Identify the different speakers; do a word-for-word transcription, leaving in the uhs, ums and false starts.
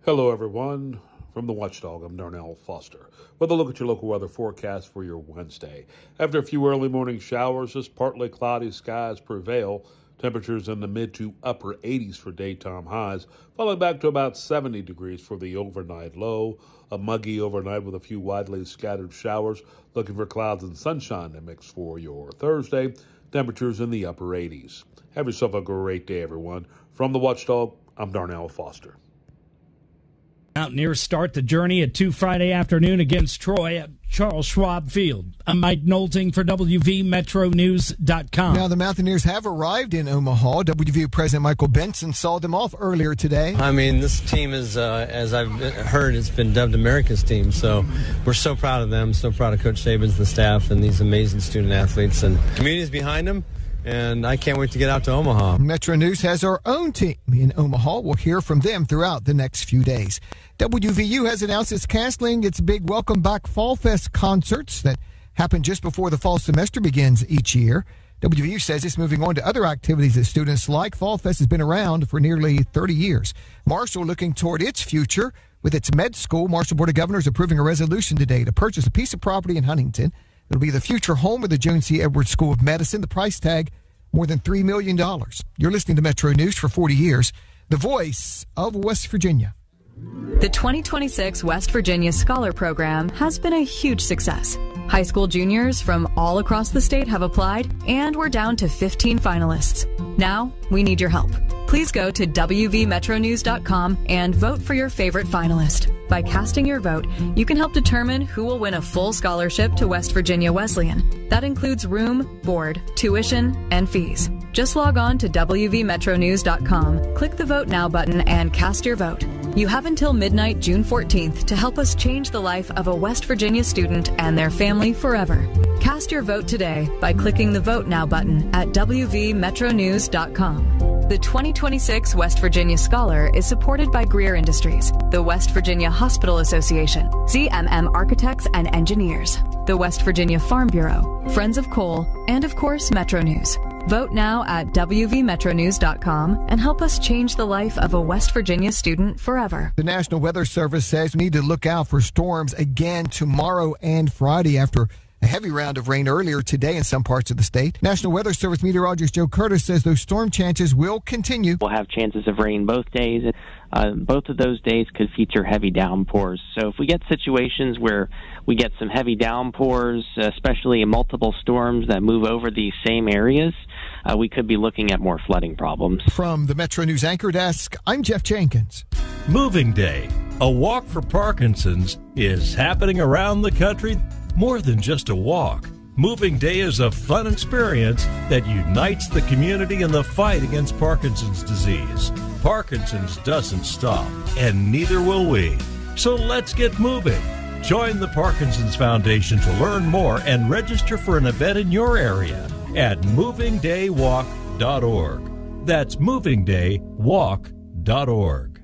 Speaker 1: Hello, everyone. From the Watchdog, I'm Darnell Foster with a look at your local weather forecast for your Wednesday. After a few early morning showers, just partly cloudy skies prevail. Temperatures in the mid to upper eighties for daytime highs, falling back to about seventy degrees for the overnight low. A muggy overnight with a few widely scattered showers. Looking for clouds and sunshine to mix for your Thursday. Temperatures in the upper eighties. Have yourself a great day, everyone. From the Watchdog, I'm Darnell Foster.
Speaker 2: Mountaineers start the journey at two Friday afternoon against Troy at Charles Schwab Field. I'm Mike Nolting for W V Metro News dot com.
Speaker 3: Now the Mountaineers have arrived in Omaha. W V President Michael Benson saw them off earlier today.
Speaker 4: I mean, this team is, uh, as I've heard, it's been dubbed America's team. So we're so proud of them, so proud of Coach Saban's, the staff, and these amazing student athletes. And the community's behind them. And I can't wait to get out to Omaha.
Speaker 3: Metro News has our own team in Omaha. We'll hear from them throughout the next few days. W V U has announced it's canceling its big Welcome Back Fall Fest concerts that happen just before the fall semester begins each year. W V U says it's moving on to other activities that students like. Fall Fest has been around for nearly thirty years. Marshall looking toward its future with its med school. Marshall Board of Governors approving a resolution today to purchase a piece of property in Huntington. It'll be the future home of the Joan C. Edwards School of Medicine. The price tag, more than three million dollars. You're listening to Metro News for forty years, the voice of West Virginia.
Speaker 5: The twenty twenty-six West Virginia Scholar Program has been a huge success. High school juniors from all across the state have applied, and we're down to fifteen finalists. Now, we need your help. Please go to W V Metro News dot com and vote for your favorite finalist. By casting your vote, you can help determine who will win a full scholarship to West Virginia Wesleyan. That includes room, board, tuition, and fees. Just log on to W V Metro News dot com, click the Vote Now button, and cast your vote. You have until midnight, June fourteenth, to help us change the life of a West Virginia student and their family forever. Cast your vote today by clicking the Vote Now button at W V Metro News dot com. The twenty twenty-six West Virginia Scholar is supported by Greer Industries, the West Virginia Hospital Association, Z M M Architects and Engineers, the West Virginia Farm Bureau, Friends of Coal, and of course Metro News. Vote now at W V Metro News dot com and help us change the life of a West Virginia student forever.
Speaker 3: The National Weather Service says we need to look out for storms again tomorrow and Friday after a heavy round of rain earlier today in some parts of the state. National Weather Service meteorologist Joe Curtis says those storm chances will continue.
Speaker 6: We'll have chances of rain both days. Uh, both of those days could feature heavy downpours. So if we get situations where we get some heavy downpours, especially in multiple storms that move over these same areas, uh, we could be looking at more flooding problems.
Speaker 3: From the Metro News Anchor Desk, I'm Jeff Jenkins.
Speaker 7: Moving Day, a walk for Parkinson's, is happening around the country. More than just a walk. Moving Day is a fun experience that unites the community in the fight against Parkinson's disease. Parkinson's doesn't stop, and neither will we. So let's get moving. Join the Parkinson's Foundation to learn more and register for an event in your area at moving day walk dot org. That's moving day walk dot org.